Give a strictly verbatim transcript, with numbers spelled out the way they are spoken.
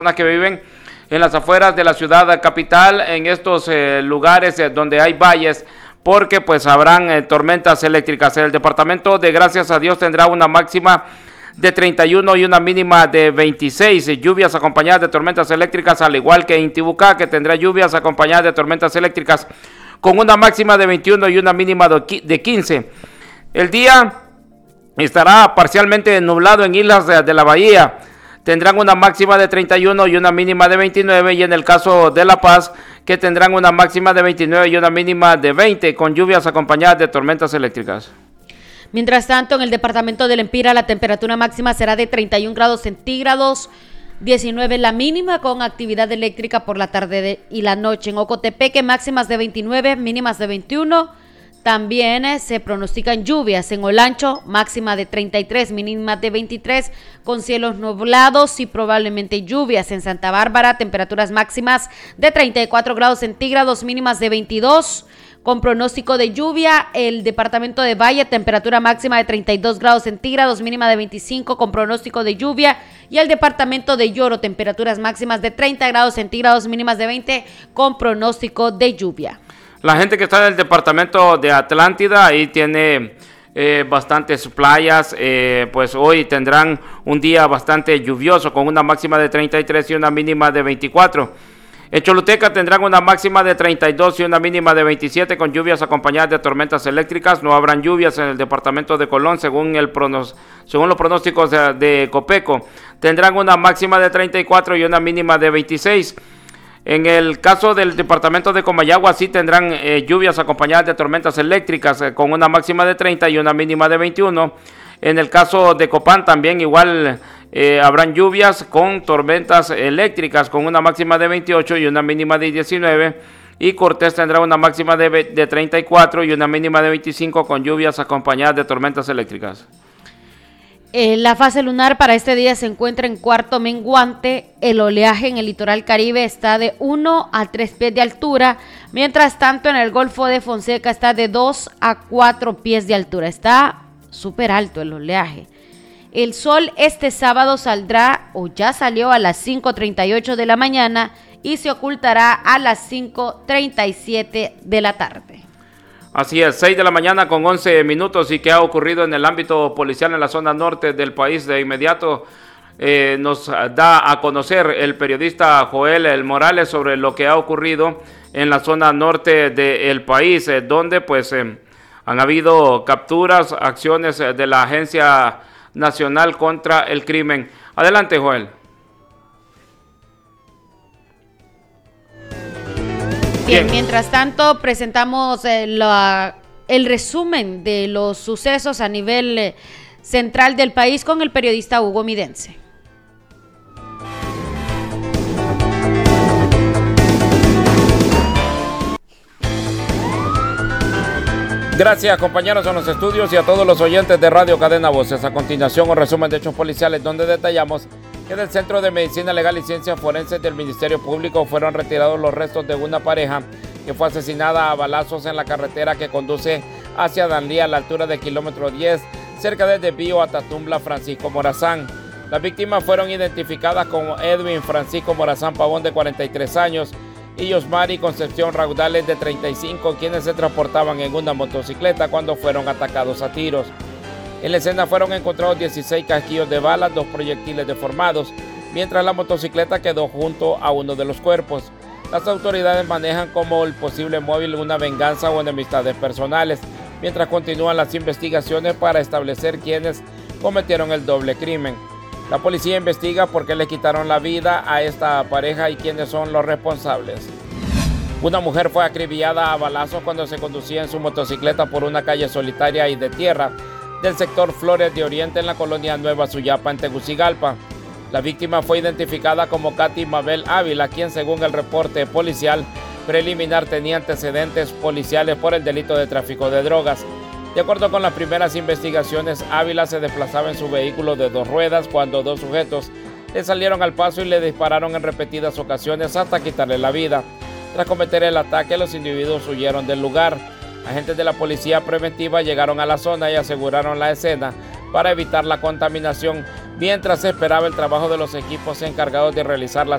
que viven en las afueras de la ciudad capital, en estos eh, lugares eh, donde hay valles, porque pues habrán eh, tormentas eléctricas. El departamento de Gracias a Dios tendrá una máxima de treinta y uno y una mínima de veintiséis, lluvias acompañadas de tormentas eléctricas, al igual que Intibucá, que tendrá lluvias acompañadas de tormentas eléctricas con una máxima de veintiuno y una mínima de quince. El día estará parcialmente nublado en islas de, de la bahía. Tendrán una máxima de treinta y uno y una mínima de veintinueve, y en el caso de La Paz, que tendrán una máxima de veintinueve y una mínima de veinte, con lluvias acompañadas de tormentas eléctricas. Mientras tanto, en el departamento del Empira, la temperatura máxima será de treinta y un grados centígrados, diecinueve la mínima, con actividad eléctrica por la tarde de, y la noche. En Ocotepeque, máximas de veintinueve, mínimas de veintiuno. También eh, se pronostican lluvias. En Olancho, máxima de treinta y tres, mínima de veintitrés, con cielos nublados y probablemente lluvias. En Santa Bárbara, temperaturas máximas de treinta y cuatro grados centígrados, mínimas de veintidós, con pronóstico de lluvia. El departamento de Valle, temperatura máxima de treinta y dos grados centígrados, mínima de veinticinco, con pronóstico de lluvia. Y el departamento de Lloro, temperaturas máximas de treinta grados centígrados, mínimas de veinte, con pronóstico de lluvia. La gente que está en el departamento de Atlántida, ahí tiene eh, bastantes playas, eh, pues hoy tendrán un día bastante lluvioso con una máxima de treinta y tres y una mínima de veinticuatro. En Choluteca tendrán una máxima de treinta y dos y una mínima de veintisiete, con lluvias acompañadas de tormentas eléctricas. No habrán lluvias en el departamento de Colón, según, el pronos, según los pronósticos de, de Copeco. Tendrán una máxima de treinta y cuatro y una mínima de veintiséis. En el caso del departamento de Comayagua, sí tendrán eh, lluvias acompañadas de tormentas eléctricas eh, con una máxima de treinta y una mínima de veintiuno. En el caso de Copán también igual eh, habrán lluvias con tormentas eléctricas con una máxima de veintiocho y una mínima de diecinueve. Y Cortés tendrá una máxima de, de treinta y cuatro y una mínima de veinticinco, con lluvias acompañadas de tormentas eléctricas. Eh, la fase lunar para este día se encuentra en cuarto menguante. El oleaje en el litoral caribe está de uno a tres pies de altura. Mientras tanto, en el Golfo de Fonseca está de dos a cuatro pies de altura. Está súper alto el oleaje. El sol este sábado saldrá, o ya salió, a las cinco treinta y ocho de la mañana y se ocultará a las cinco treinta y siete de la tarde. Así es, seis de la mañana con once minutos. ¿Y qué ha ocurrido en el ámbito policial en la zona norte del país? De inmediato eh, nos da a conocer el periodista Joel El Morales sobre lo que ha ocurrido en la zona norte del país, eh, donde pues eh, han habido capturas, acciones eh, de la Agencia Nacional contra el Crimen. Adelante, Joel. Bien, mientras tanto presentamos eh, la, el resumen de los sucesos a nivel eh, central del país con el periodista Hugo Midense. Gracias, compañeros en los estudios, y a todos los oyentes de Radio Cadena Voces. A continuación, un resumen de hechos policiales donde detallamos que del Centro de Medicina Legal y Ciencias Forenses del Ministerio Público fueron retirados los restos de una pareja que fue asesinada a balazos en la carretera que conduce hacia Danlí a la altura de kilómetro diez, cerca del desvío a Tatumbla Francisco Morazán. Las víctimas fueron identificadas como Edwin Francisco Morazán Pavón, de cuarenta y tres años, y Yosmari Concepción Raudales, de treinta y cinco, quienes se transportaban en una motocicleta cuando fueron atacados a tiros. En la escena fueron encontrados dieciséis casquillos de balas, dos proyectiles deformados, mientras la motocicleta quedó junto a uno de los cuerpos. Las autoridades manejan como el posible móvil una venganza o enemistades personales, mientras continúan las investigaciones para establecer quiénes cometieron el doble crimen. La policía investiga por qué le quitaron la vida a esta pareja y quiénes son los responsables. Una mujer fue acribillada a balazos cuando se conducía en su motocicleta por una calle solitaria y de tierra del sector Flores de Oriente en la colonia Nueva Suyapa, en Tegucigalpa. La víctima fue identificada como Katy Mabel Ávila, quien, según el reporte policial preliminar, tenía antecedentes policiales por el delito de tráfico de drogas. De acuerdo con las primeras investigaciones, Ávila se desplazaba en su vehículo de dos ruedas cuando dos sujetos le salieron al paso y le dispararon en repetidas ocasiones hasta quitarle la vida. Tras cometer el ataque, los individuos huyeron del lugar. Agentes de la policía preventiva llegaron a la zona y aseguraron la escena para evitar la contaminación, mientras se esperaba el trabajo de los equipos encargados de realizar las